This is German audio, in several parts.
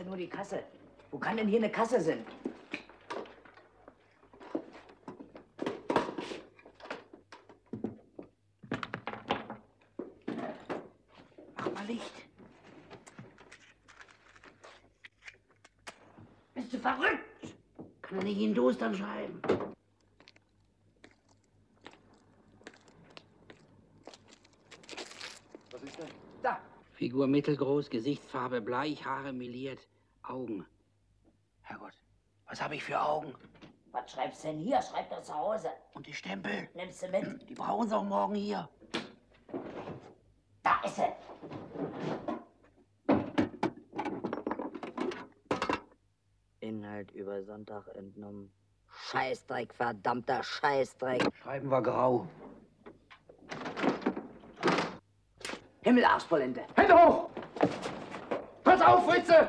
ja nur die Kasse. Wo kann denn hier eine Kasse sein? Mach mal Licht. Bist du verrückt? Kann er nicht in Dostern schreiben? Was ist denn? Da. Figur mittelgroß, Gesichtsfarbe bleich, Haare meliert, Augen. Herrgott, was habe ich für Augen? Was schreibst du denn hier? Schreib doch zu Hause. Und die Stempel? Nimmst du mit? Die brauchen sie auch morgen hier. Da ist sie. Inhalt über Sonntag entnommen. Scheißdreck, verdammter Scheißdreck. Schreiben wir grau. Himmelarschpolente. Hände hoch! Pass auf, Fritze!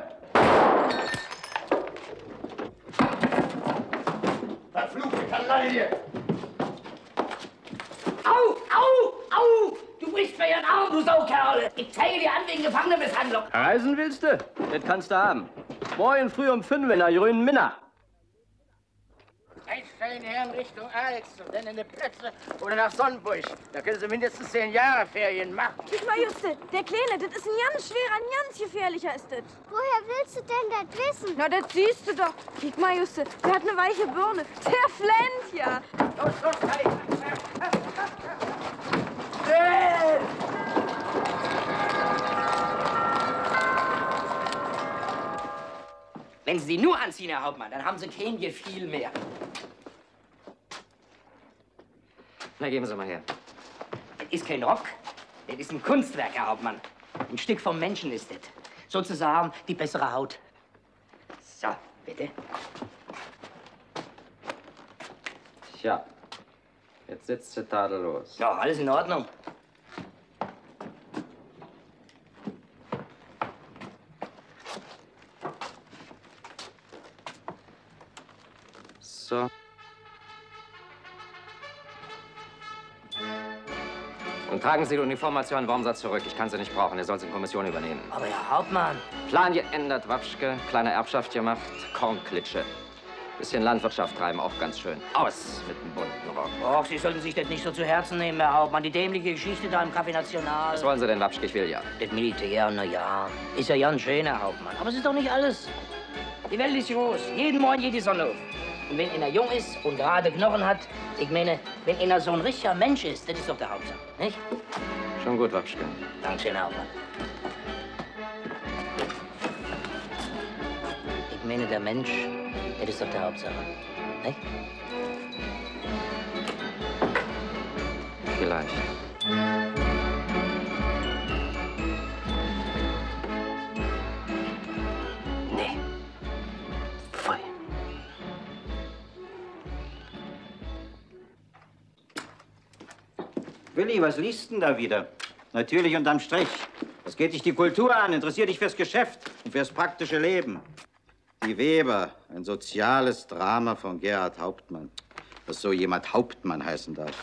Verfluchte Kanaille! Au, au, au! Du brichst mir ihren Arm, du Saukerle! Ich zeige dir an wegen Gefangenenmisshandlung. Reisen willst du? Das kannst du haben. Morgen früh um 5 in der grünen Minna. Einsteigen Herren Richtung Alex und dann in die Plätze oder nach Sonnenburg. Da können Sie mindestens 10 Jahre Ferien machen. Guck mal, Juste, der Kleine, das ist ein ganz schwerer, ein ganz gefährlicher ist das. Woher willst du denn das wissen? Na, das siehst du doch. Guck mal, Juste, der hat eine weiche Birne. Der flennt ja. Los, los, Kai! Wenn Sie die nur anziehen, Herr Hauptmann, dann haben Sie kein Gefühl mehr. Na, geben Sie mal her. Das ist kein Rock, das ist ein Kunstwerk, Herr Hauptmann. Ein Stück vom Menschen ist das. Sozusagen die bessere Haut. So, bitte. Tja, jetzt sitzt sie tadellos. Ja, alles in Ordnung. So. Und tragen Sie die Uniformation in Wormsatz zurück. Ich kann sie nicht brauchen. Er soll sie in Kommission übernehmen. Aber Herr Hauptmann. Plan geändert, Wapschke. Kleine Erbschaft gemacht. Kornklitsche. Bisschen Landwirtschaft treiben, auch ganz schön. Aus mit dem bunten Rock. Och, Sie sollten sich das nicht so zu Herzen nehmen, Herr Hauptmann. Die dämliche Geschichte da im Café National. Was wollen Sie denn, Wapschke? Ich will ja. Das Militär, na ja. Ist ja ganz schön, Herr Hauptmann. Aber es ist doch nicht alles. Die Welt ist groß. Jeden Morgen geht die Sonne auf. Und wenn einer jung ist und gerade Knochen hat, ich meine, wenn einer so ein richtiger Mensch ist, das ist doch der Hauptsache, nicht? Schon gut, Wapschke. Dankeschön, Herr Hauptmann. Ich meine, der Mensch, das ist doch der Hauptsache, nicht? Vielleicht. Nee. Voll. Willi, was liest denn da wieder? Natürlich unterm Strich. Was geht dich die Kultur an? Interessiert dich fürs Geschäft und fürs praktische Leben. Die Weber, ein soziales Drama von Gerhard Hauptmann. Dass so jemand Hauptmann heißen darf.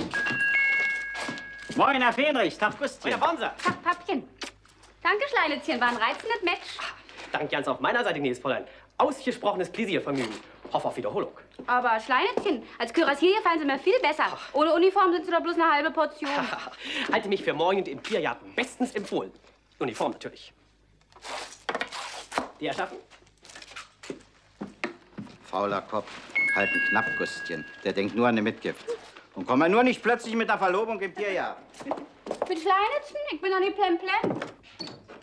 Moin, Herr Fenrichs. Tag, Gustchen. Herr Bonser. Ach, Pappchen. Danke, Schleinetzchen. War ein reizendes Match. Dank ganz auf meiner Seite, gnädiges Fräulein. Ausgesprochenes Pläsiervergnügen. Hoffe auf Wiederholung. Aber Schleinetzchen, als Kürassier fallen Sie mir viel besser. Ohne Uniform sind Sie doch bloß eine halbe Portion. Halte mich für morgen und im Tierjahr bestens empfohlen. Uniform natürlich. Die Herrschaften? Fauler Kopf. Halten knapp, Gustchen. Der denkt nur an eine Mitgift. Und komm mal nur nicht plötzlich mit einer Verlobung im Tierjahr. Mit Schleinetzchen? Ich bin doch nicht plemplem.